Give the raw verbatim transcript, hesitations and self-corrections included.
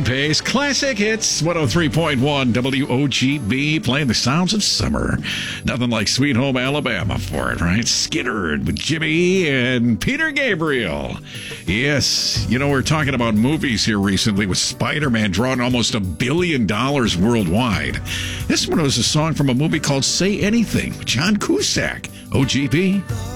pace. Classic hits. one oh three point one W O G B, playing the sounds of summer. Nothing like Sweet Home Alabama for it, right? Skittered with Jimmy and Peter Gabriel. Yes, you know, we're talking about movies here recently with Spider-Man drawing almost a billion dollars worldwide. This one was a song from a movie called Say Anything with John Cusack. O G B.